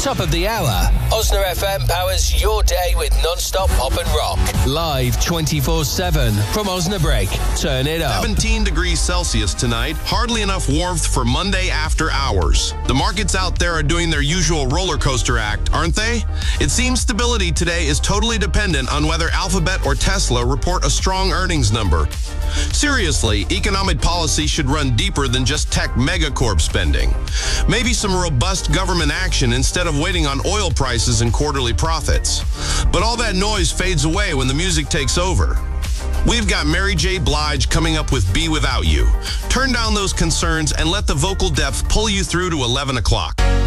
Top of the hour, Osna FM powers your day with non-stop pop and rock. Live 24/7 from Osnabrück. Turn it up. 17 degrees Celsius tonight. Hardly enough warmth for Monday after hours. The markets out there are doing their usual roller coaster act, aren't they? It seems stability today is totally dependent on whether Alphabet or Tesla report a strong earnings number. Seriously, economic policy should run deeper than just tech megacorp spending. Maybe some robust government action instead of waiting on oil prices and quarterly profits. But all that noise fades away when the music takes over. We've got Mary J. Blige coming up with Be Without You. Turn down those concerns and let the vocal depth pull you through to 11 o'clock.